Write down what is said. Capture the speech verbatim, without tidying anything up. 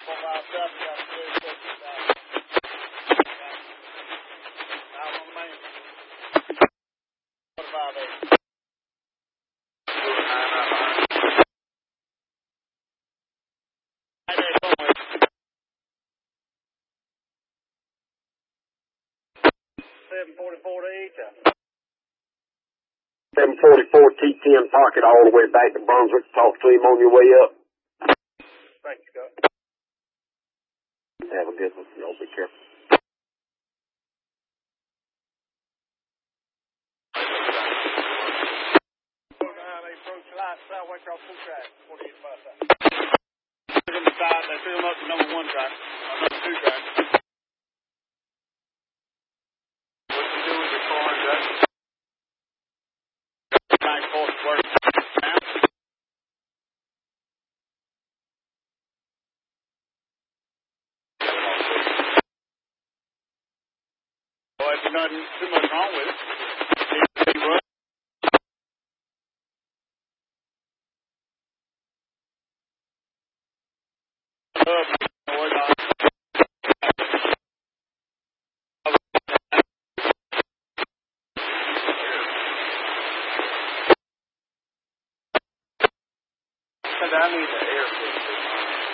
seven forty-four to each. seven forty-four T ten pocket all the way back to Brunswick. Talk to him on your way up. Thank you, Scott. Have a good one. Y'all be careful. They approach the light south, way across two tracks, forty-eight five side. Took them aside, they took them up to number one track, or number two track. What you do with your car, Jack? Nine force work now. Well, there's nothing too much wrong with it. He run. I need the air.